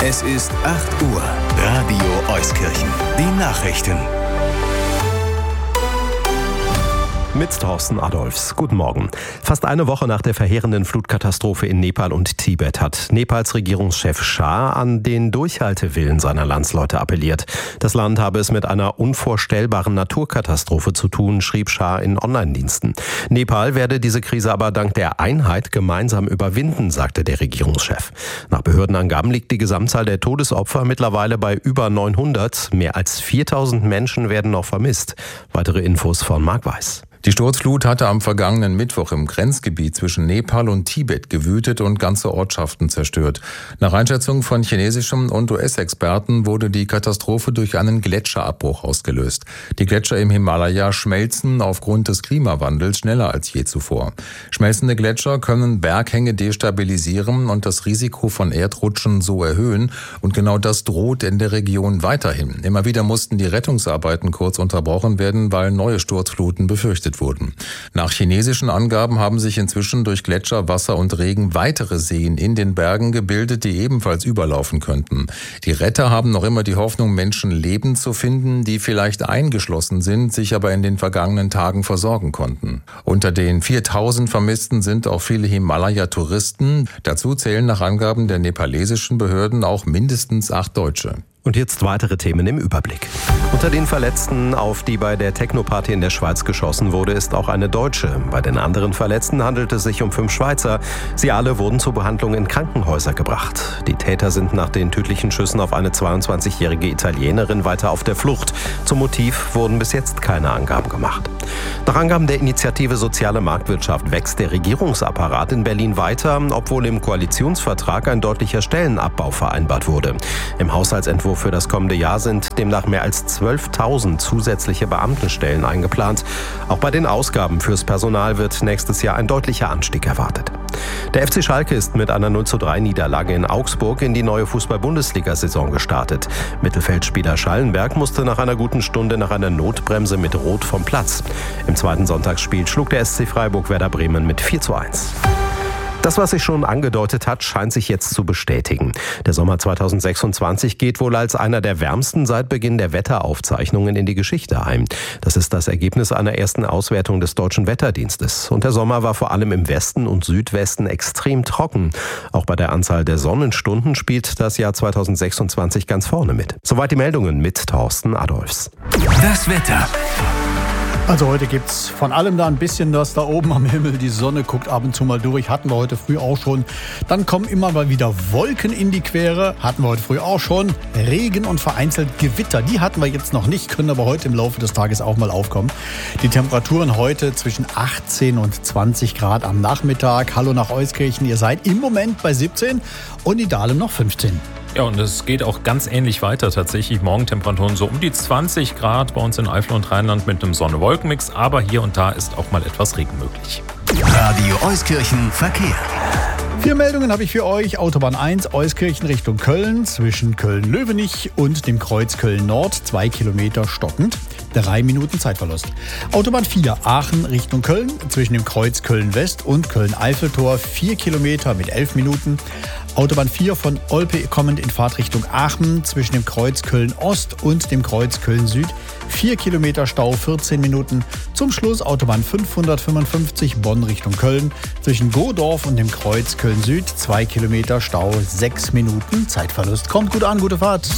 Es ist 8 Uhr. Radio Euskirchen. Die Nachrichten. Mit Thorsten Adolfs. Guten Morgen. Fast eine Woche nach der verheerenden Flutkatastrophe in Nepal und Tibet hat Nepals Regierungschef Shah an den Durchhaltewillen seiner Landsleute appelliert. Das Land habe es mit einer unvorstellbaren Naturkatastrophe zu tun, schrieb Shah in Online-Diensten. Nepal werde diese Krise aber dank der Einheit gemeinsam überwinden, sagte der Regierungschef. Nach Behördenangaben liegt die Gesamtzahl der Todesopfer mittlerweile bei über 900. Mehr als 4000 Menschen werden noch vermisst. Weitere Infos von Marc Weiß. Die Sturzflut hatte am vergangenen Mittwoch im Grenzgebiet zwischen Nepal und Tibet gewütet und ganze Ortschaften zerstört. Nach Einschätzung von chinesischen und US-Experten wurde die Katastrophe durch einen Gletscherabbruch ausgelöst. Die Gletscher im Himalaya schmelzen aufgrund des Klimawandels schneller als je zuvor. Schmelzende Gletscher können Berghänge destabilisieren und das Risiko von Erdrutschen so erhöhen. Und genau das droht in der Region weiterhin. Immer wieder mussten die Rettungsarbeiten kurz unterbrochen werden, weil neue Sturzfluten befürchtet wurden. Nach chinesischen Angaben haben sich inzwischen durch Gletscher, Wasser und Regen weitere Seen in den Bergen gebildet, die ebenfalls überlaufen könnten. Die Retter haben noch immer die Hoffnung, Menschen lebend zu finden, die vielleicht eingeschlossen sind, sich aber in den vergangenen Tagen versorgen konnten. Unter den 4000 Vermissten sind auch viele Himalaya-Touristen. Dazu zählen nach Angaben der nepalesischen Behörden auch mindestens 8 Deutsche. Und jetzt weitere Themen im Überblick. Unter den Verletzten, auf die bei der Techno-Party in der Schweiz geschossen wurde, ist auch eine Deutsche. Bei den anderen Verletzten handelt es sich um 5 Schweizer. Sie alle wurden zur Behandlung in Krankenhäuser gebracht. Die Täter sind nach den tödlichen Schüssen auf eine 22-jährige Italienerin weiter auf der Flucht. Zum Motiv wurden bis jetzt keine Angaben gemacht. Nach Angaben der Initiative Soziale Marktwirtschaft wächst der Regierungsapparat in Berlin weiter, obwohl im Koalitionsvertrag ein deutlicher Stellenabbau vereinbart wurde. Im Haushaltsentwurf für das kommende Jahr sind demnach mehr als 12.000 zusätzliche Beamtenstellen eingeplant. Auch bei den Ausgaben fürs Personal wird nächstes Jahr ein deutlicher Anstieg erwartet. Der FC Schalke ist mit einer 0:3 in Augsburg in die neue Fußball-Bundesliga-Saison gestartet. Mittelfeldspieler Schallenberg musste nach einer guten Stunde nach einer Notbremse mit Rot vom Platz. Im zweiten Sonntagsspiel schlug der SC Freiburg Werder Bremen mit 4:1. Das, was sich schon angedeutet hat, scheint sich jetzt zu bestätigen. Der Sommer 2026 geht wohl als einer der wärmsten seit Beginn der Wetteraufzeichnungen in die Geschichte ein. Das ist das Ergebnis einer ersten Auswertung des Deutschen Wetterdienstes. Und der Sommer war vor allem im Westen und Südwesten extrem trocken. Auch bei der Anzahl der Sonnenstunden spielt das Jahr 2026 ganz vorne mit. Soweit die Meldungen mit Thorsten Adolfs. Das Wetter. Also heute gibt's von allem da ein bisschen was da oben am Himmel. Die Sonne guckt ab und zu mal durch. Hatten wir heute früh auch schon. Dann kommen immer mal wieder Wolken in die Quere. Hatten wir heute früh auch schon. Regen und vereinzelt Gewitter. Die hatten wir jetzt noch nicht, können aber heute im Laufe des Tages auch mal aufkommen. Die Temperaturen heute zwischen 18 und 20 Grad am Nachmittag. Hallo nach Euskirchen. Ihr seid im Moment bei 17 und in Dahlem noch 15. Ja, und es geht auch ganz ähnlich weiter tatsächlich. Morgentemperaturen so um die 20 Grad bei uns in Eifel und Rheinland mit einem Sonne-Wolken-Mix. Aber hier und da ist auch mal etwas Regen möglich. Radio Euskirchen Verkehr. 4 Meldungen habe ich für euch. Autobahn 1, Euskirchen Richtung Köln, zwischen Köln-Löwenich und dem Kreuz Köln-Nord, 2 Kilometer stockend, 3 Minuten Zeitverlust. Autobahn 4, Aachen Richtung Köln, zwischen dem Kreuz Köln-West und Köln-Eiffeltor, 4 Kilometer mit 11 Minuten. Autobahn 4 von Olpe kommend in Fahrtrichtung Aachen, zwischen dem Kreuz Köln-Ost und dem Kreuz Köln-Süd, 4 Kilometer Stau, 14 Minuten. Zum Schluss Autobahn 555 Bonn Richtung Köln, zwischen Godorf und dem Kreuz Köln-Süd, 2 Kilometer Stau, 6 Minuten Zeitverlust. Kommt gut an, gute Fahrt.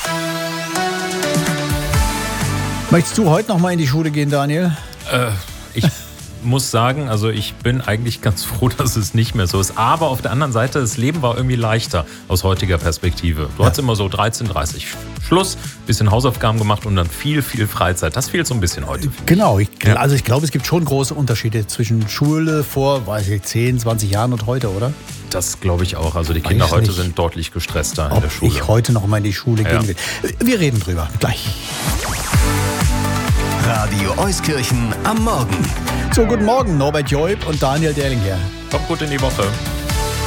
Möchtest du heute noch mal in die Schule gehen, Daniel? Ich muss sagen, also ich bin eigentlich ganz froh, dass es nicht mehr so ist. Aber auf der anderen Seite, das Leben war irgendwie leichter aus heutiger Perspektive. Du hattest immer so 13:30 Schluss, bisschen Hausaufgaben gemacht und dann viel Freizeit. Das fehlt so ein bisschen heute. Genau, ich glaube, es gibt schon große Unterschiede zwischen Schule vor, 10, 20 Jahren und heute, oder? Das glaube ich auch. Also die Kinder heute sind deutlich gestresster in der Schule. Ob ich heute noch mal in die Schule gehen will. Wir reden drüber. Gleich. Radio Euskirchen am Morgen. So, guten Morgen, Norbert Joib und Daniel Derling hier. Kommt gut in die Woche.